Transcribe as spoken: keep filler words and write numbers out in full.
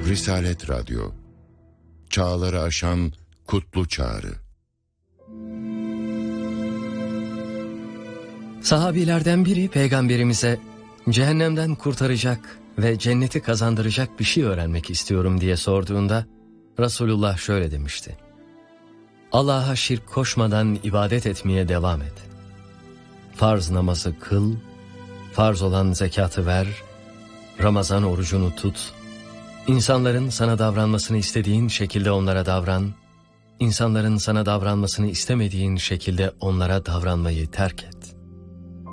Risalet Radyo, çağları aşan kutlu çağrı. Sahabilerden biri peygamberimize cehennemden kurtaracak ve cenneti kazandıracak bir şey öğrenmek istiyorum diye sorduğunda Resulullah şöyle demişti: Allah'a şirk koşmadan ibadet etmeye devam et. Farz namazı kıl, farz olan zekatı ver, Ramazan orucunu tut, İnsanların sana davranmasını istediğin şekilde onlara davran, insanların sana davranmasını istemediğin şekilde onlara davranmayı terk et.